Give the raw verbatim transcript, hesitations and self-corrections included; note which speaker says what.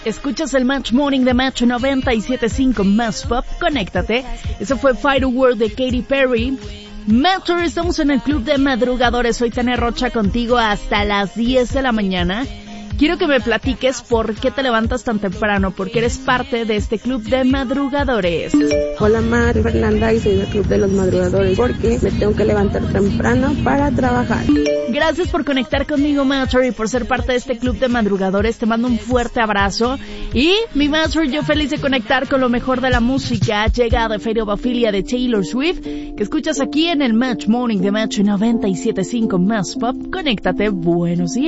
Speaker 1: Escuchas el Match Morning de Match noventa y siete punto cinco Más Pop. Conéctate. Eso fue Firework de Katy Perry. Matcher, estamos en el Club de Madrugadores. Soy Tania Rocha contigo hasta las diez de la mañana. Quiero que me platiques por qué te levantas tan temprano, porque eres parte de este Club de Madrugadores.
Speaker 2: Hola Mar, soy Fernanda y soy del Club de los Madrugadores porque me tengo que levantar temprano para trabajar.
Speaker 1: Gracias por conectar conmigo, Matcher, y por ser parte de este Club de Madrugadores. Te mando un fuerte abrazo. Y mi Matcher, yo feliz de conectar con lo mejor de la música. Llega The Fate of Ophelia de Taylor Swift, que escuchas aquí en el Match Morning de Match noventa y siete punto cinco Más Pop. Conéctate, buenos días.